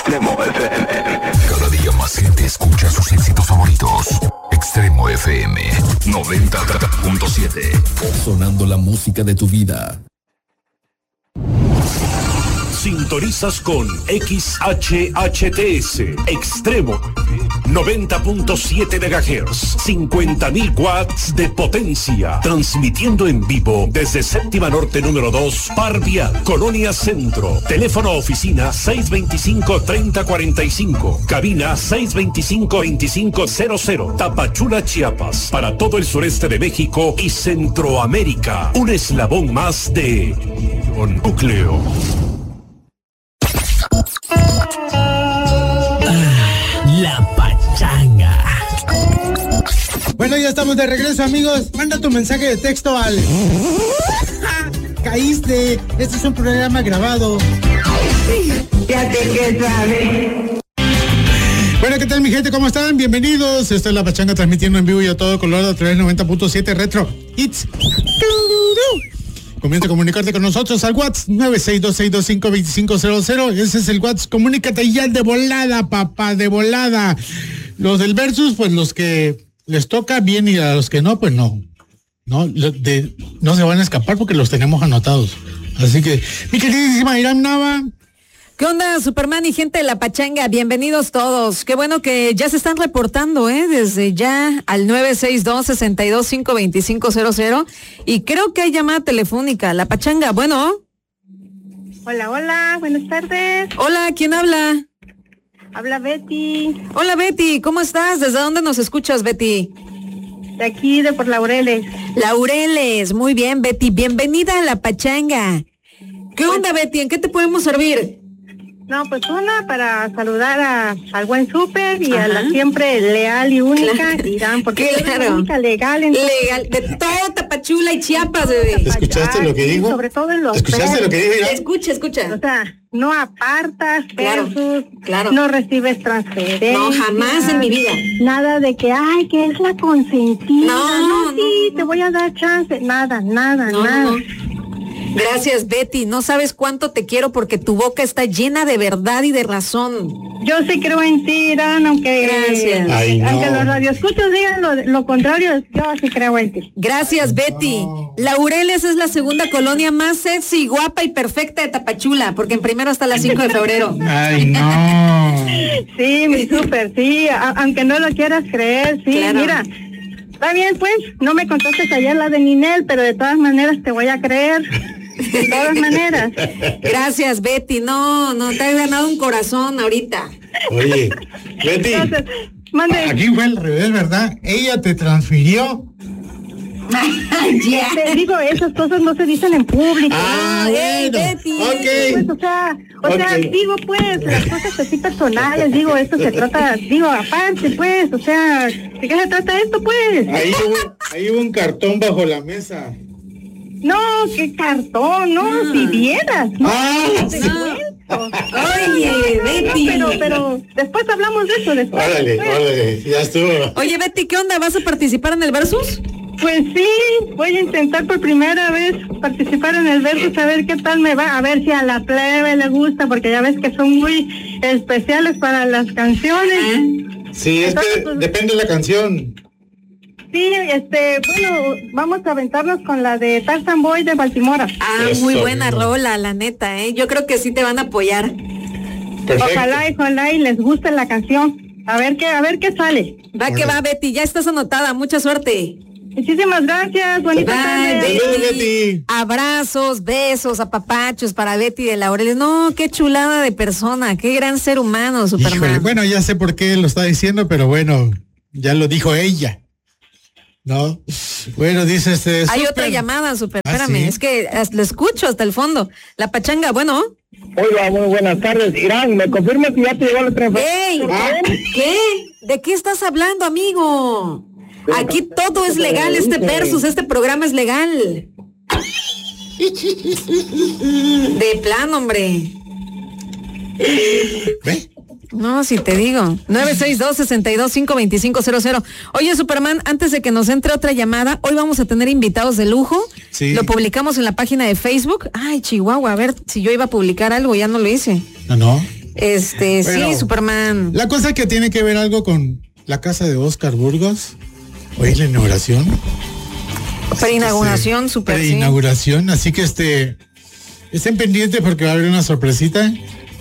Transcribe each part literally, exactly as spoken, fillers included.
Extremo F M. Cada día más gente escucha sus éxitos favoritos. Extremo F M noventa punto siete. Sonando la música de tu vida. Sintonizas con X H H T S Extremo noventa punto siete megahertz, cincuenta mil watts de potencia, transmitiendo en vivo desde Séptima Norte número dos, Parvial, Colonia Centro. Teléfono oficina seis veinticinco, treinta cuarenta y cinco, cabina seis veinticinco, veinticinco cero cero, Tapachula, Chiapas, para todo el sureste de México y Centroamérica. Un eslabón más de un núcleo. La pachanga. Bueno, ya estamos de regreso, amigos. Manda tu mensaje de texto al... Caíste. Este es un programa grabado. Ya te que sabes. Bueno, ¿qué tal, mi gente? ¿Cómo están? Bienvenidos. Esta es La Pachanga, transmitiendo en vivo y a todo color a través de noventa punto siete Retro Hits. Comienza a comunicarte con nosotros al WhatsApp nueve seis dos seis dos cinco dos cinco cero cero. Ese es el WhatsApp. Comunícate ya de volada, papá, de volada. Los del Versus, pues los que les toca bien, y a los que no, pues no. No, de, no se van a escapar porque los tenemos anotados. Así que, mi queridísima Irán Nava. ¿Qué onda, Superman y gente de La Pachanga? Bienvenidos todos. Qué bueno que ya se están reportando, ¿eh? Desde ya al nueve seis dos, seis dos cinco, dos cinco cero cero. Y creo que hay llamada telefónica. La Pachanga, bueno. Hola, hola, buenas tardes. Hola, ¿quién habla? Habla Betty. Hola, Betty, ¿cómo estás? ¿Desde dónde nos escuchas, Betty? De aquí, de por Laureles. Laureles, muy bien, Betty. Bienvenida a La Pachanga. ¿Qué onda, Betty? ¿En qué te podemos servir? No, pues una para saludar a, al buen súper y Ajá. a la siempre leal y única claro. Irán, porque claro. es la única legal. En legal, de todo Tapachula y Chiapas, bebé. ¿Escuchaste Ay, lo que dijo? Sobre todo en los ¿Escuchaste perros. lo que dijo, Irán? Escucha, escucha. O sea, no apartas claro, versus, claro. no recibes transferencia. No, jamás en mi vida. Nada de que, ay, que es la consentida. No, no, no sí, no. te voy a dar chance. Nada, nada, no, nada. No, no. Gracias, Betty. No sabes cuánto te quiero porque tu boca está llena de verdad y de razón. Yo sí creo en ti, Irán, aunque, Gracias. Ay, no. aunque los radioescuchos digan lo, lo contrario, yo sí creo en ti. Gracias, Betty. No. Laureles es la segunda colonia más sexy, guapa y perfecta de Tapachula, porque en primero hasta las cinco de febrero. Ay, no. Sí, mi súper, sí, a, aunque no lo quieras creer, sí, claro. Mira. Está bien, pues, no me contaste ayer la de Ninel, pero de todas maneras te voy a creer. De todas maneras. Gracias, Betty. No, no, te has ganado un corazón ahorita. Oye, Betty, Entonces, mande. Aquí fue al revés, ¿verdad? Ella te transfirió. Yeah. Te digo, esas cosas no se dicen en público. Ah, hey, bueno. Betty. Okay. Pues, o sea, o okay. sea, digo, pues, las cosas así personales, digo, esto se trata, digo, aparte, pues, o sea, ¿de qué se trata esto, pues? Ahí hubo, ahí hubo un cartón bajo la mesa. No, qué cartón, no, ah. si vieras, no, ah, te sí. cuento. Oye, Betty. Pero, pero, después hablamos de eso, después. Órale, después. órale, ya estuvo. Oye, Betty, ¿qué onda? ¿Vas a participar en el Versus? Pues sí, voy a intentar por primera vez participar en el Versus, a ver qué tal me va, a ver si a la plebe le gusta, porque ya ves que son muy especiales para las canciones. Sí, es Entonces, que pues, depende de la canción. Sí, este, bueno, vamos a aventarnos con la de Tarzan Boy de Baltimora. Ah, Eso, muy buena no. rola, la neta, ¿eh? Yo creo que sí te van a apoyar. Perfecto. Ojalá, ojalá y les guste la canción. A ver qué, a ver qué sale. Va bueno. que va, Betty, ya estás anotada, mucha suerte. Muchísimas gracias, bonita tarde. Betty. Abrazos, besos, apapachos para Betty de Laureles. No, qué chulada de persona, qué gran ser humano, Superman. Híjole, bueno, ya sé por qué lo está diciendo, pero bueno, ya lo dijo ella. ¿No? Bueno, dice este... Hay super... otra llamada, Super, ¿Ah, espérame, sí? es que lo escucho hasta el fondo. La Pachanga, bueno. Hola, muy buenas tardes. Irán, ¿me confirmas si ya te llegó la transferencia? ¡Ey! ¿Qué? ¿De qué estás hablando, amigo? Aquí todo es legal, este Versus, este programa es legal. De plano, hombre. ¿Ve? No, si te digo. nueve seis dos, seis dos cinco, dos cinco cero cero. Oye, Superman, antes de que nos entre otra llamada, hoy vamos a tener invitados de lujo. Sí. Lo publicamos en la página de Facebook. Ay, Chihuahua, a ver si yo iba a publicar algo, ya no lo hice. No, no. Este, Bueno, sí, Superman. La cosa que tiene que ver algo con la casa de Oscar Burgos. Hoy es la inauguración. Preinauguración, Este, super. Preinauguración, sí. Así que este, estén pendientes porque va a haber una sorpresita.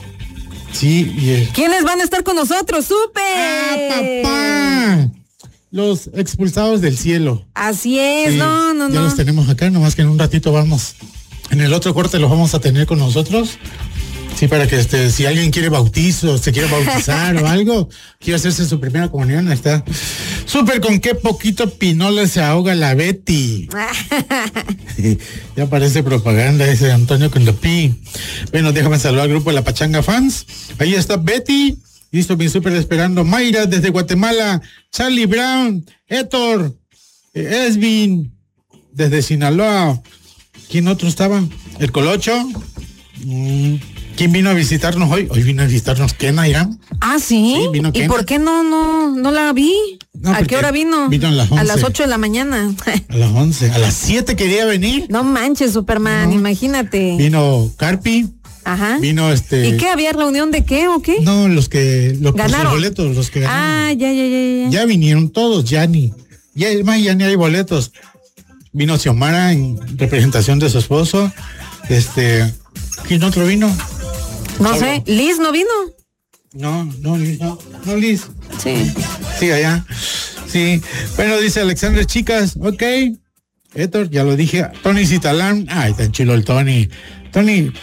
Sí, y el... ¿Quiénes van a estar con nosotros? ¡Súper! ¡Ah, papá! Los expulsados del cielo. Así es, Sí, no, no, ya no. los tenemos acá, nomás que en un ratito vamos. En el otro corte los vamos a tener con nosotros. Sí, para que este, si alguien quiere bautizo, se quiere bautizar o algo, quiere hacerse su primera comunión, ahí está. Súper, con qué poquito pinole se ahoga la Betty. Sí, ya parece propaganda ese Antonio con la Pi. Bueno, déjame saludar al grupo de La Pachanga Fans. Ahí está Betty. Listo, mi súper esperando. Mayra desde Guatemala. Charlie Brown. Héctor. Eh, Esvin. Desde Sinaloa. ¿Quién otro estaba? El Colocho. Mm. ¿Quién vino a visitarnos hoy? Hoy vino a visitarnos Kena, Irán. Ah, ¿sí? Sí, vino ¿Y Kena. por qué no, no, no la vi? No, ¿A qué porque hora vino? vino a las once. A las ocho de la mañana. A las once. A las siete quería venir. No manches, Superman, No. imagínate. Vino Carpi. Ajá. Vino este. ¿Y qué? ¿Había reunión de qué o qué? No, los que. Los, Ganaron. los boletos, los que ganaron. Ah, ya, ya, ya, ya. Ya vinieron todos, ya ni. Ya, es más, ya ni hay boletos. Vino Xiomara en representación de su esposo. Este. ¿Quién otro vino? No Solo. sé, Liz no vino. No, no, Liz, no, no, Liz. Sí. Sí, allá. Sí. Bueno, dice Alexander, chicas, ok. Héctor, ya lo dije. Tony Citalán. Ay, tan chulo el Tony. Tony.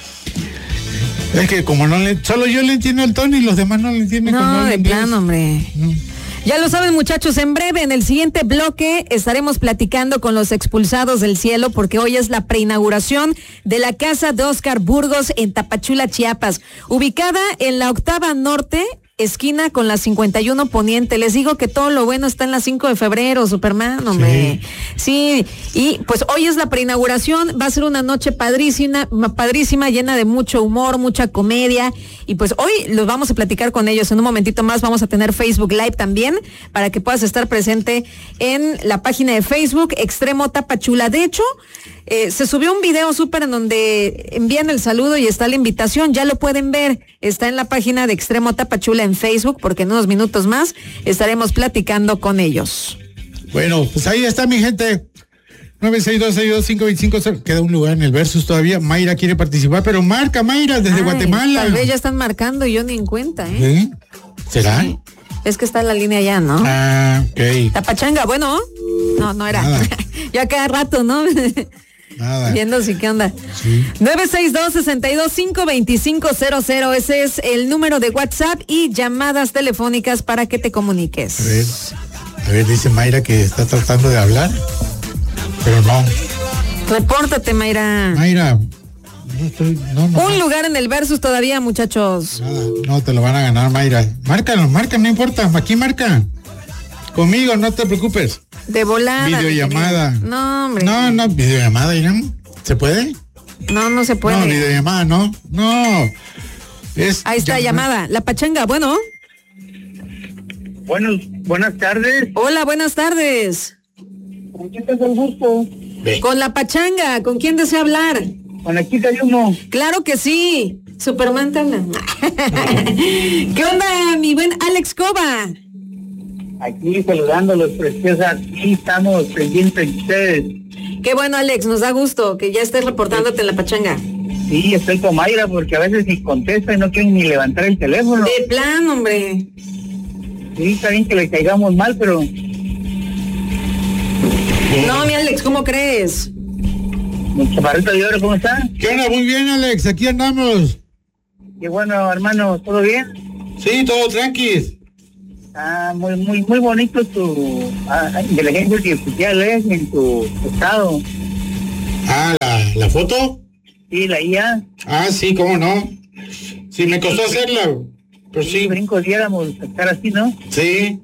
Es que como no le. Solo yo le entiendo al Tony, los demás no le entienden. como No, habla de inglés. plano, hombre. No. Ya lo saben, muchachos, en breve, en el siguiente bloque, estaremos platicando con los expulsados del cielo, porque hoy es la preinauguración de la casa de Oscar Burgos en Tapachula, Chiapas, ubicada en la octava norte, esquina con la cincuenta y uno poniente. Les digo que todo lo bueno está en la cinco de febrero, Superman, hombre. Sí. sí, y pues hoy es la preinauguración, va a ser una noche padrísima, padrísima, llena de mucho humor, mucha comedia, y pues hoy los vamos a platicar con ellos. En un momentito más vamos a tener Facebook Live también, para que puedas estar presente en la página de Facebook, Extremo Tapachula. De hecho, Eh, se subió un video súper en donde envían el saludo y está la invitación, ya lo pueden ver, está en la página de Extremo Tapachula en Facebook, porque en unos minutos más estaremos platicando con ellos. Bueno, pues ahí está mi gente. nueve seis dos seis dos cinco dos cinco cero. Queda un lugar en el Versus todavía. Mayra quiere participar, pero marca, Mayra, desde Ay, Guatemala. Tal vez ya están marcando y yo ni en cuenta, ¿eh? ¿Sí? ¿Será? Sí. Es que está en la línea ya, ¿no? Ah, ok. La pachanga, bueno, no, no era. Nada. Ya cada rato, ¿no? Nada. Viendo si qué onda. Sí. nueve seis dos seis dos cinco dos cinco cero cero, ese es el número de WhatsApp y llamadas telefónicas para que te comuniques. A ver, a ver, dice Mayra que está tratando de hablar, pero no. Repórtate, Mayra. Mayra, no estoy, no, no. Un lugar en el Versus todavía, muchachos. Nada, no te lo van a ganar, Mayra. Márcalo, marca, no importa, aquí marca. Conmigo, no te preocupes. De volada. Videollamada. No, hombre. No, no, videollamada, Irán. ¿Se puede? No, no se puede. No, videollamada, no. No. Es Ahí está, llamada. La pachanga, bueno. Buenos, buenas tardes. Hola, buenas tardes. ¿Con quién te el gusto? Ve. Con la pachanga, ¿con quién desea hablar? Con la chica de humo. Claro que sí. Superman te habla. ¿Qué onda, mi buen Alex Cova? Aquí saludándolos, preciosas. Aquí estamos pendientes de ustedes. Qué bueno, Alex, nos da gusto que ya estés reportándote en la pachanga. Sí, estoy con Mayra porque a veces ni contesta y no quieren ni levantar el teléfono. De plan, hombre. Sí, está bien que le caigamos mal, pero No, mi Alex, ¿cómo crees? mi chaparrito de oro, ¿cómo está? ¿Qué onda? Muy bien, Alex, aquí andamos. Qué bueno, hermano, ¿todo bien? Sí, todo tranqui. Ah, muy, muy, muy bonito tu ah, inteligencia artificial, ¿eh? En tu estado. Ah, ¿la, la foto? Sí, la I A. Ah, sí, cómo no. Sí, me costó hacerla, pero Sí, sí. brincos diéramos estar así, ¿no? Sí.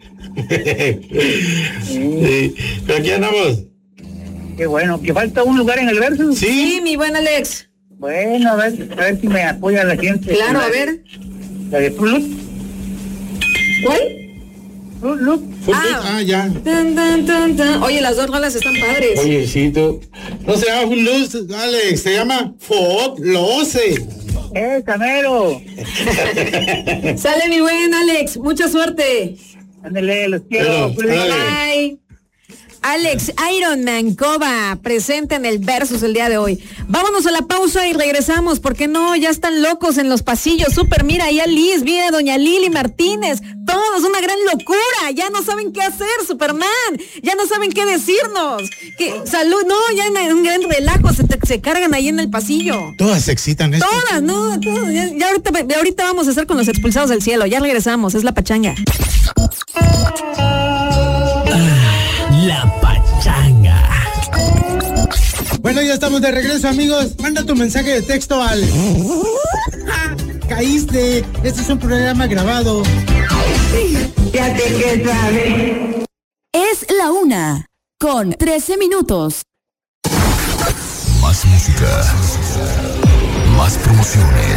Sí. Pero aquí andamos. Qué bueno, que falta un lugar en el verso. Sí, Sí. mi buen Alex. Bueno, a ver, a ver si me apoya la gente. Claro, La- a ver. La de Fruit Loop. ¿Cuál? Fruit Loop. Fue- Ah. ah, ya. Tan, tan, tan, tan. Oye, las dos rolas están padres. Oye, sí, tú. No se llama Footloose, Alex, se llama Footloose. ¡Eh, Camero! Sale mi buen Alex, mucha suerte. Ándale, los quiero. Bye. Alex Ironman Cova, presente en el Versus el día de hoy. Vámonos a la pausa y regresamos, porque no, ya están locos en los pasillos. Súper, mira, ahí a Liz, mira, doña Lili Martínez, todos, una gran locura, ya no saben qué hacer, Superman, ya no saben qué decirnos. Que, salud, no, ya en un gran relajo, se, te, se cargan ahí en el pasillo. Todas se excitan, ¿eh? Todas, no, todas, ya, ya ahorita, de ahorita vamos a hacer con los expulsados del cielo, ya regresamos, es la pachanga. La pachanga. Bueno, ya estamos de regreso, amigos. Manda tu mensaje de texto al... Caíste. Este es un programa grabado. Fíjate que sabe. Es la una, con trece minutos. Más música. Más promociones.